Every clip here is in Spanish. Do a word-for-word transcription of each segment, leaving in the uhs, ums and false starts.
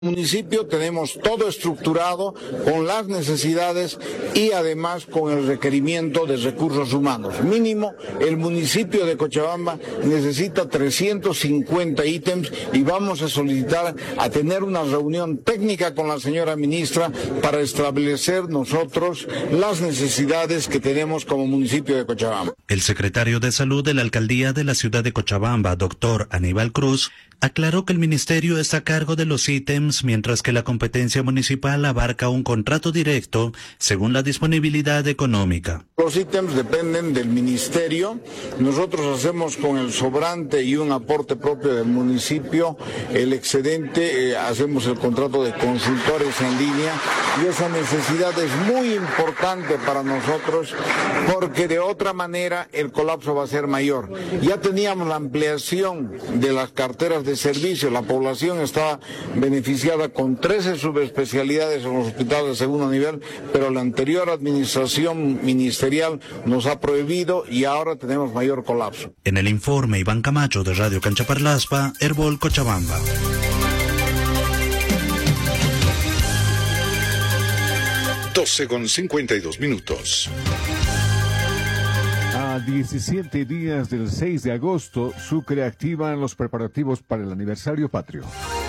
Municipio tenemos todo estructurado con las necesidades y además con el requerimiento de recursos humanos. Mínimo, el municipio de Cochabamba necesita trescientos cincuenta ítems y vamos a solicitar a tener una reunión técnica con la señora ministra para establecer nosotros las necesidades que tenemos como municipio de Cochabamba. El secretario de Salud de la Alcaldía de la ciudad de Cochabamba, doctor Aníbal Cruz, aclaró que el ministerio está a cargo de los ítems, mientras que la competencia municipal abarca un contrato directo según la disponibilidad económica. Los ítems dependen del ministerio. Nosotros hacemos con el sobrante y un aporte propio del municipio el excedente, eh, hacemos el contrato de consultores en línea y esa necesidad es muy importante para nosotros porque de otra manera el colapso va a ser mayor. Ya teníamos la ampliación de las carteras de servicio, la población está beneficiada con trece subespecialidades en los hospitales de segundo nivel, pero la anterior administración ministerial nos ha prohibido y ahora tenemos mayor colapso. En el informe, Iván Camacho de Radio Canchaparlaspa, Herbol Cochabamba. doce con cincuenta y dos minutos. A diecisiete días del seis de agosto, Sucre activa los preparativos para el aniversario patrio.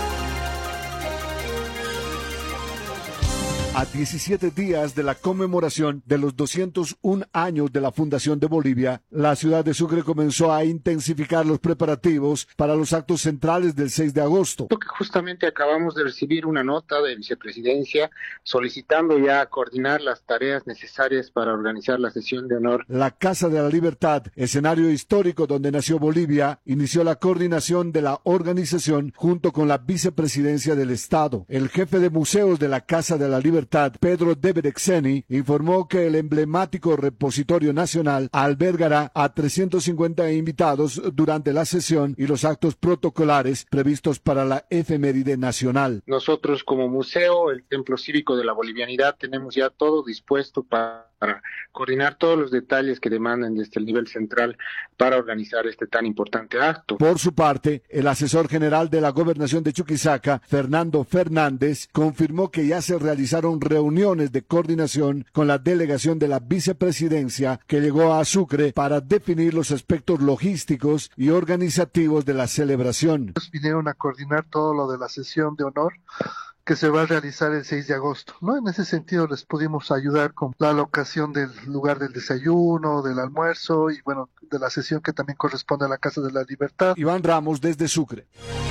A diecisiete días de la conmemoración de los doscientos un años de la fundación de Bolivia, la ciudad de Sucre comenzó a intensificar los preparativos para los actos centrales del seis de agosto. Que justamente acabamos de recibir una nota de vicepresidencia solicitando ya coordinar las tareas necesarias para organizar la sesión de honor. La Casa de la Libertad, escenario histórico donde nació Bolivia, inició la coordinación de la organización junto con la vicepresidencia del Estado. El jefe de museos de la Casa de la Libertad, Pedro Deberexeni, informó que el emblemático repositorio nacional albergará a trescientos cincuenta invitados durante la sesión y los actos protocolares previstos para la efeméride nacional. Nosotros como museo, el Templo Cívico de la Bolivianidad, tenemos ya todo dispuesto para para coordinar todos los detalles que demanden desde el nivel central para organizar este tan importante acto. Por su parte, el asesor general de la Gobernación de Chuquisaca, Fernando Fernández, confirmó que ya se realizaron reuniones de coordinación con la delegación de la vicepresidencia que llegó a Sucre para definir los aspectos logísticos y organizativos de la celebración. Vinieron a coordinar todo lo de la sesión de honor que se va a realizar el seis de agosto, ¿no? En ese sentido les pudimos ayudar con la alocación del lugar del desayuno, del almuerzo y bueno, de la sesión que también corresponde a la Casa de la Libertad. Iván Ramos desde Sucre.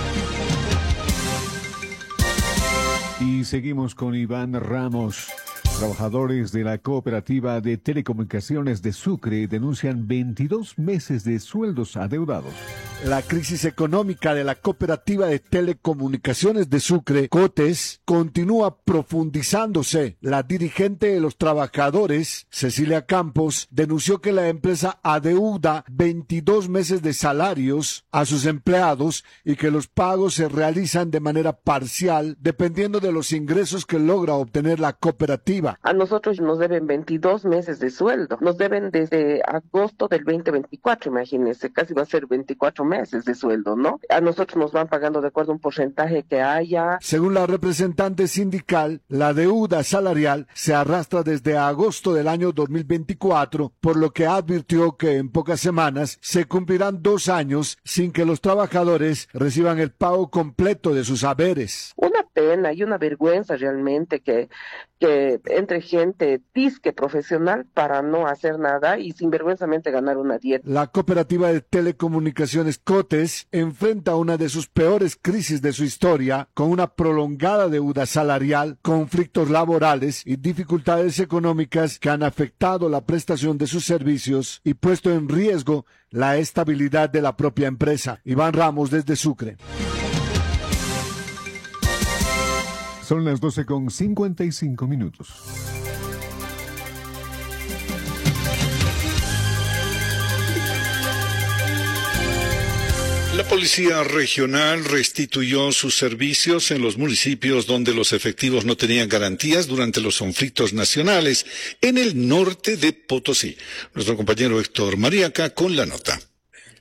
Y seguimos con Iván Ramos. Trabajadores de la Cooperativa de Telecomunicaciones de Sucre denuncian veintidós meses de sueldos adeudados. La crisis económica de la Cooperativa de Telecomunicaciones de Sucre, COTES, continúa profundizándose. La dirigente de los trabajadores, Cecilia Campos, denunció que la empresa adeuda veintidós meses de salarios a sus empleados y que los pagos se realizan de manera parcial dependiendo de los ingresos que logra obtener la cooperativa. A nosotros nos deben veintidós meses de sueldo. Nos deben desde agosto del veinte veinticuatro, imagínense, casi va a ser veinticuatro meses de sueldo, ¿no? A nosotros nos van pagando de acuerdo a un porcentaje que haya. Según la representante sindical, la deuda salarial se arrastra desde agosto del año dos mil veinticuatro, por lo que advirtió que en pocas semanas se cumplirán dos años sin que los trabajadores reciban el pago completo de sus haberes. Una pena y una vergüenza realmente que, que entre gente disque profesional para no hacer nada y sinvergüenzamente ganar una dieta. La Cooperativa de Telecomunicaciones COTES enfrenta una de sus peores crisis de su historia, con una prolongada deuda salarial, conflictos laborales y dificultades económicas que han afectado la prestación de sus servicios y puesto en riesgo la estabilidad de la propia empresa. Iván Ramos desde Sucre. Son las doce con cincuenta y cinco minutos. La Policía Regional restituyó sus servicios en los municipios donde los efectivos no tenían garantías durante los conflictos nacionales en el norte de Potosí. Nuestro compañero Héctor Mariaca con la nota.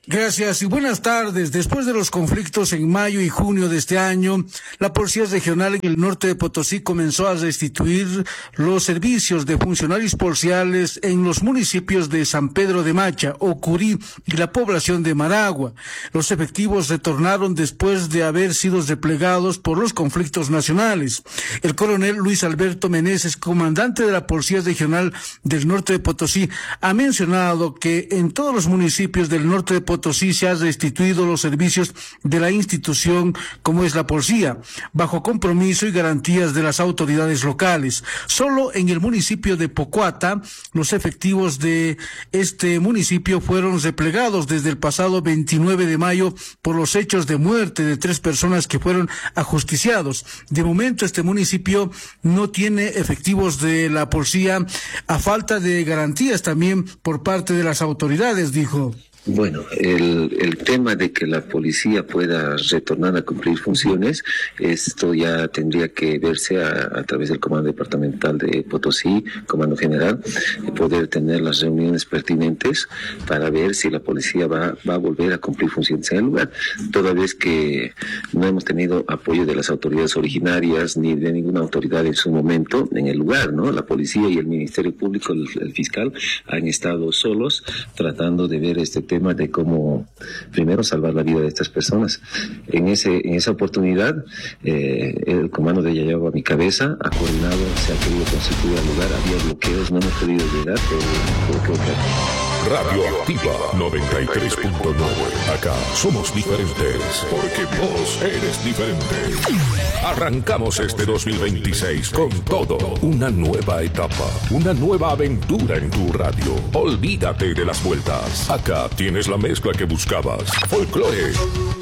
Gracias y buenas tardes. Después de los conflictos en mayo y junio de este año, la Policía Regional en el norte de Potosí comenzó a restituir los servicios de funcionarios policiales en los municipios de San Pedro de Macha, Ocurí y la población de Maragua. Los efectivos retornaron después de haber sido replegados por los conflictos nacionales. El coronel Luis Alberto Meneses, comandante de la Policía Regional del norte de Potosí, ha mencionado que en todos los municipios del norte de Potosí se han restituido los servicios de la institución como es la policía, bajo compromiso y garantías de las autoridades locales. Solo en el municipio de Pocuata, los efectivos de este municipio fueron replegados desde el pasado veintinueve de mayo por los hechos de muerte de tres personas que fueron ajusticiados. De momento, este municipio no tiene efectivos de la policía a falta de garantías también por parte de las autoridades, dijo. Bueno, el, el tema de que la policía pueda retornar a cumplir funciones, esto ya tendría que verse a, a través del Comando Departamental de Potosí, Comando General, y poder tener las reuniones pertinentes para ver si la policía va, va a volver a cumplir funciones en el lugar. Toda vez que no hemos tenido apoyo de las autoridades originarias ni de ninguna autoridad en su momento en el lugar, ¿no? La policía y el Ministerio Público, el, el fiscal, han estado solos tratando de ver este tema de cómo primero salvar la vida de estas personas. En ese en esa oportunidad eh, el comando de Yayago a mi cabeza ha coordinado, se ha querido constituir al lugar, había bloqueos, no hemos podido llegar, pero creo que Radio Activa noventa y tres punto nueve. Acá somos diferentes, porque vos eres diferente. Arrancamos este dos mil veintiséis con todo. Una nueva etapa, una nueva aventura en tu radio. Olvídate de las vueltas. Acá tienes la mezcla que buscabas. Folclore,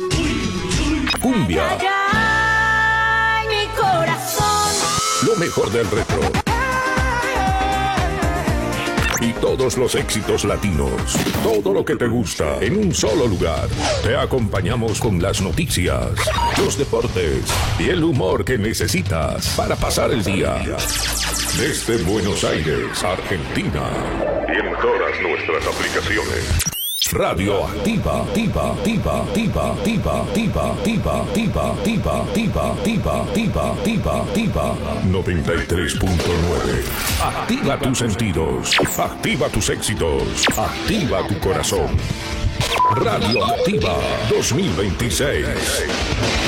cumbia, mi corazón, lo mejor del retro y todos los éxitos latinos. Todo lo que te gusta en un solo lugar. Te acompañamos con las noticias, los deportes y el humor que necesitas para pasar el día. Desde Buenos Aires, Argentina. Y en todas nuestras aplicaciones. Radio Activa, Activa, Activa, Activa, Activa, Activa, Activa, Activa, Activa, Activa, Activa, Activa, Activa, Activa, noventa y tres punto nueve. Activa tus sentidos, activa tus éxitos, activa tu corazón. Radio Activa dos mil veintiséis.